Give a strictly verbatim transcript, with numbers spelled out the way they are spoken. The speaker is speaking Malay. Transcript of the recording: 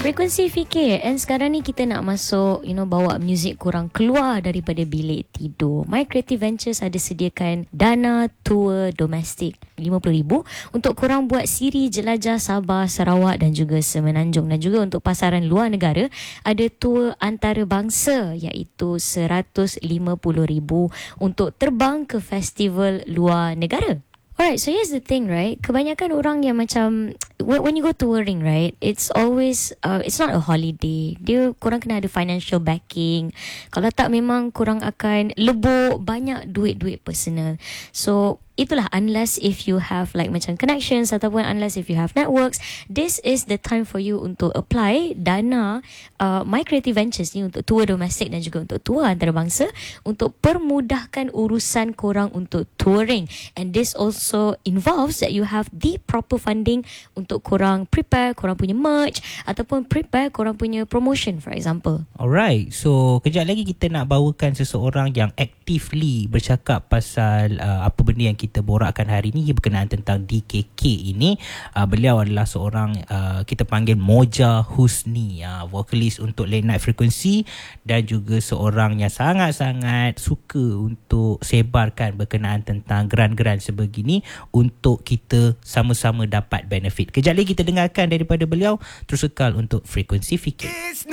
Frekuensi fikir. And sekarang ni kita nak masuk, you know, bawa muzik korang keluar daripada bilik tidur. My Creative Ventures ada sediakan dana tour domestik lima puluh ribu untuk korang buat siri jelajah Sabah, Sarawak dan juga Semenanjung. Dan juga untuk pasaran luar negara ada tour antarabangsa iaitu seratus lima puluh ribu untuk terbang ke festival luar negara. Alright, so here's the thing, right? Kebanyakan orang yang macam when, when you go touring, right? It's always uh, it's not a holiday. Dia korang kena ada financial backing. Kalau tak, memang korang akan lebur banyak duit-duit personal. So itulah, unless if you have like macam connections ataupun unless if you have networks, this is the time for you untuk apply dana uh, My Creative Ventures ni untuk tour domestik dan juga untuk tour antarabangsa untuk permudahkan urusan korang untuk touring. And this also involves that you have the proper funding untuk korang prepare korang punya merch ataupun prepare korang punya promotion, for example. Alright, so kejap lagi kita nak bawakan seseorang yang actively bercakap pasal uh, apa benda yang kita borakkan hari ini berkenaan tentang D K K ini. Uh, beliau adalah seorang uh, kita panggil Moja Husni, uh, vokalis untuk Late Night Frequency dan juga seorang yang sangat-sangat suka untuk sebarkan berkenaan tentang geran-geran sebegini untuk kita sama-sama dapat benefit. Kejap lagi kita dengarkan daripada beliau. Terus kekal untuk Frekuensi Fikir.